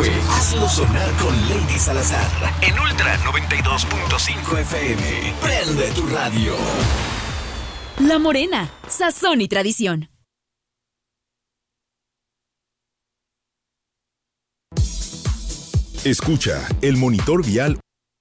fue Hazlo Sonar con Lady Salazar en Ultra 92.5 FM. Prende tu radio. La Morena, sazón y tradición. Escucha el monitor vial.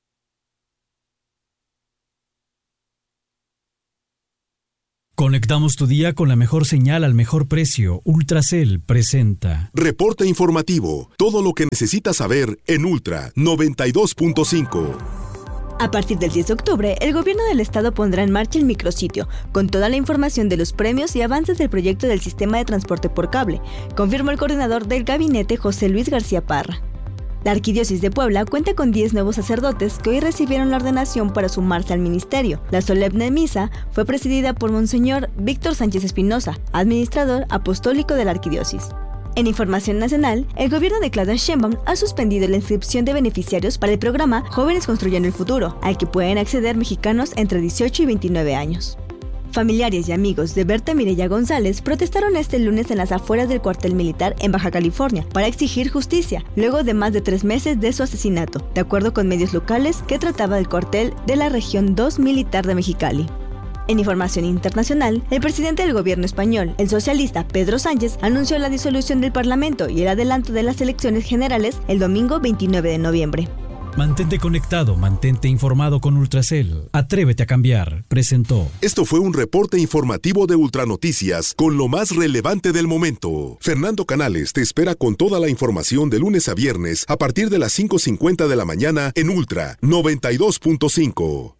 Conectamos tu día con la mejor señal al mejor precio. Ultracel presenta Reporte informativo. Todo lo que necesitas saber en Ultra 92.5. A partir del 10 de octubre, el gobierno del estado pondrá en marcha el micrositio, con toda la información de los premios y avances del proyecto del sistema de transporte por cable, confirmó el coordinador del gabinete José Luis García Parra. La Arquidiócesis de Puebla cuenta con 10 nuevos sacerdotes que hoy recibieron la ordenación para sumarse al ministerio. La solemne misa fue presidida por Monseñor Víctor Sánchez Espinosa, administrador apostólico de la Arquidiócesis. En información nacional, el gobierno de Claudia Sheinbaum ha suspendido la inscripción de beneficiarios para el programa Jóvenes Construyendo el Futuro, al que pueden acceder mexicanos entre 18 y 29 años. Familiares y amigos de Berta Mireya González protestaron este lunes en las afueras del cuartel militar en Baja California para exigir justicia, luego de más de 3 meses de su asesinato, de acuerdo con medios locales que trataba del cuartel de la región 2 militar de Mexicali. En información internacional, el presidente del gobierno español, el socialista Pedro Sánchez, anunció la disolución del Parlamento y el adelanto de las elecciones generales el domingo 29 de noviembre. Mantente conectado, mantente informado con Ultracel. Atrévete a cambiar. Presentó. Esto fue un reporte informativo de Ultranoticias con lo más relevante del momento. Fernando Canales te espera con toda la información de lunes a viernes a partir de las 5:50 de la mañana en Ultra 92.5.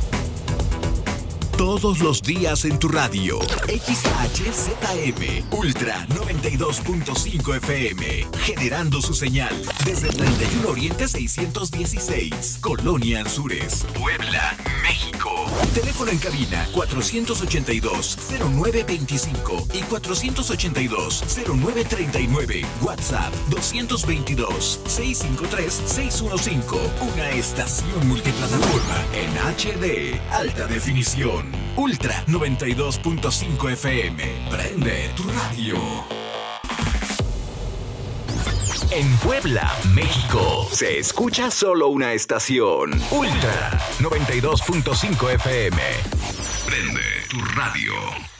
Todos los días en tu radio. XHZM Ultra 92.5 FM. Generando su señal desde 31 Oriente 616. Colonia Anzures, Puebla, México. Teléfono en cabina 482-0925 y 482-0939. WhatsApp 222-653-615. Una estación multiplataforma en HD. Alta definición. Ultra 92.5 FM. Prende tu radio. En Puebla, México, se escucha solo una estación. Ultra 92.5 FM. Prende tu radio.